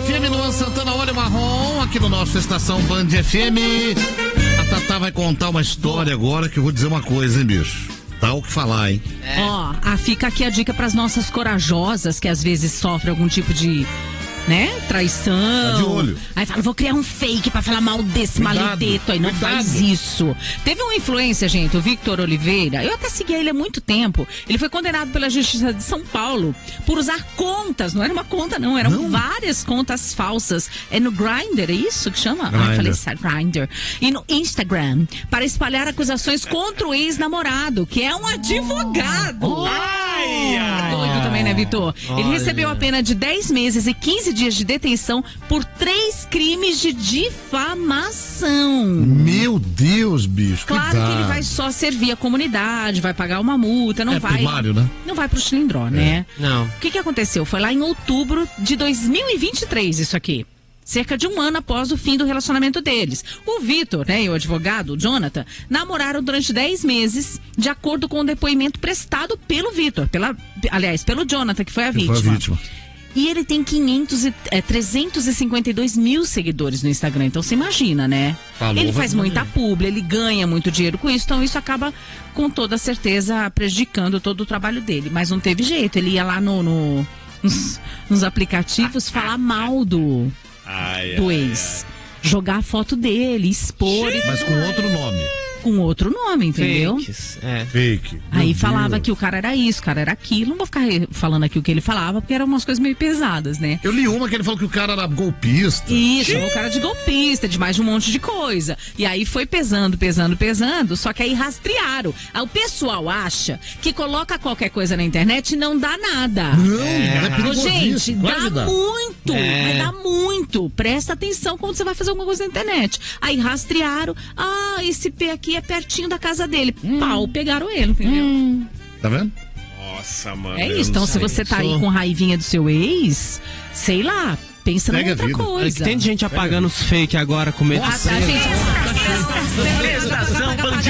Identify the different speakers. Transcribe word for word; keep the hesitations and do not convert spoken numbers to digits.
Speaker 1: F M, Luan Santana, Olho Marrom, aqui no nosso Estação Band F M. A Tatá vai contar uma história agora que eu vou dizer uma coisa, hein, bicho? Tá o que falar, hein?
Speaker 2: Ó, é. ah, fica aqui a dica pras nossas corajosas que às vezes sofrem algum tipo de... né? Traição.
Speaker 1: Tá de olho.
Speaker 2: Aí fala, vou criar um fake pra falar mal desse
Speaker 1: Cuidado,
Speaker 2: maledeto aí. Não
Speaker 1: cuidado.
Speaker 2: faz isso. Teve um influencer, gente, o Victor Oliveira. Eu até segui ele há muito tempo. Ele foi condenado pela Justiça de São Paulo por usar contas. Não era uma conta, não. Eram não. várias contas falsas. É no Grindr, é isso que chama?
Speaker 1: Grindr.
Speaker 2: Ah, eu falei certo, Grindr. E no Instagram, para espalhar acusações contra o ex-namorado, que é um advogado. Oh. Ai, ai, doido também, né, Vitor? Ele
Speaker 3: Olha.
Speaker 2: recebeu a pena de dez meses e quinze dias de detenção por três crimes de difamação.
Speaker 1: Meu Deus, bicho.
Speaker 2: Claro
Speaker 1: cuidado.
Speaker 2: que ele vai só servir a comunidade, vai pagar uma multa, não
Speaker 1: é
Speaker 2: vai.
Speaker 1: primário, né?
Speaker 2: Não vai pro cilindró, é. né?
Speaker 3: Não.
Speaker 2: O que que aconteceu? Foi lá em outubro de dois mil e vinte e três, isso aqui. Cerca de um ano após o fim do relacionamento deles. O Vitor, né, e o advogado, o Jonathan, namoraram durante dez meses, de acordo com o depoimento prestado pelo Vitor, pela, aliás, pelo Jonathan, que foi a
Speaker 1: que
Speaker 2: vítima.
Speaker 1: Foi a vítima.
Speaker 2: E ele tem quinhentos e, é, trezentos e cinquenta e dois mil seguidores no Instagram, então você imagina, né?
Speaker 1: Falou,
Speaker 2: ele faz
Speaker 1: vai...
Speaker 2: muita publi, ele ganha muito dinheiro com isso, então isso acaba com toda certeza prejudicando todo o trabalho dele. Mas não teve jeito, ele ia lá no, no nos, nos aplicativos falar mal do,
Speaker 4: ai,
Speaker 2: do
Speaker 4: ai,
Speaker 2: ex. Ai. Jogar a foto dele, expor.
Speaker 1: Mas com outro nome.
Speaker 2: Com outro nome, entendeu?
Speaker 3: Fakes, é.
Speaker 1: Fake.
Speaker 2: Aí
Speaker 1: Meu
Speaker 2: falava
Speaker 1: Deus.
Speaker 2: que o cara era isso, o cara era aquilo. Não vou ficar falando aqui o que ele falava, porque eram umas coisas meio pesadas, né?
Speaker 1: Eu li uma que ele falou que o cara era golpista.
Speaker 2: Isso, chamou o cara de golpista, de mais de um monte de coisa. E aí foi pesando, pesando, pesando, só que aí rastrearam. Aí o pessoal acha que coloca qualquer coisa na internet e não dá nada.
Speaker 1: Não,
Speaker 3: É.
Speaker 1: é
Speaker 2: Ô,
Speaker 1: perigosíssimo.
Speaker 2: gente,
Speaker 1: Claro
Speaker 2: dá
Speaker 1: que dá.
Speaker 2: muito,
Speaker 3: É.
Speaker 2: mas dá muito. Presta atenção quando você vai fazer alguma coisa na internet. Aí rastrearam, ah, esse P aqui é pertinho da casa dele. Hum. Pau, pegaram ele, entendeu? Hum.
Speaker 1: Tá vendo?
Speaker 4: Nossa, mano.
Speaker 2: É isso, então se você tá aí com raivinha do seu ex, sei lá, pensa
Speaker 1: Segue
Speaker 2: numa
Speaker 1: a
Speaker 2: outra
Speaker 1: vida.
Speaker 3: Olha
Speaker 2: coisa.
Speaker 3: que tem gente apagando os fake agora com medo
Speaker 2: Ah,
Speaker 3: de
Speaker 2: tá,
Speaker 3: ser.
Speaker 2: gente.